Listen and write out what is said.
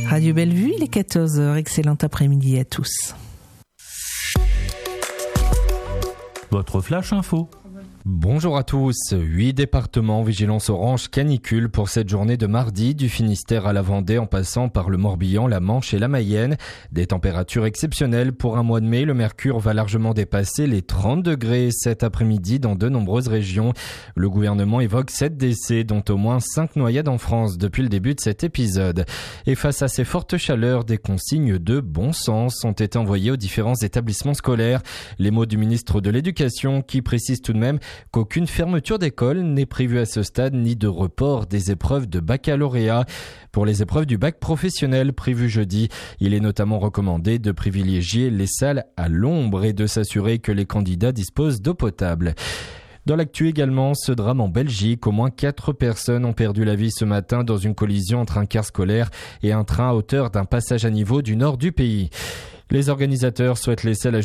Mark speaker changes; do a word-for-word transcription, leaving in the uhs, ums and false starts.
Speaker 1: Radio Bellevue, il est quatorze heures. Excellent après-midi à tous.
Speaker 2: Votre flash info.
Speaker 3: Bonjour à tous. Huit départements vigilance orange canicule pour cette journée de mardi, du Finistère à la Vendée en passant par le Morbihan, la Manche et la Mayenne. Des températures exceptionnelles pour un mois de mai. Le mercure va largement dépasser les trente degrés cet après-midi dans de nombreuses régions. Le gouvernement évoque sept décès, dont au moins cinq noyades en France depuis le début de cet épisode. Et face à ces fortes chaleurs, des consignes de bon sens ont été envoyées aux différents établissements scolaires. Les mots du ministre de l'Éducation qui précise tout de même qu'aucune fermeture d'école n'est prévue à ce stade ni de report des épreuves de baccalauréat. Pour les épreuves du bac professionnel prévues jeudi, il est notamment recommandé de privilégier les salles à l'ombre et de s'assurer que les candidats disposent d'eau potable. Dans l'actu également, ce drame en Belgique, au moins quatre personnes ont perdu la vie ce matin dans une collision entre un car scolaire et un train à hauteur d'un passage à niveau du nord du pays. Les organisateurs souhaitent laisser à la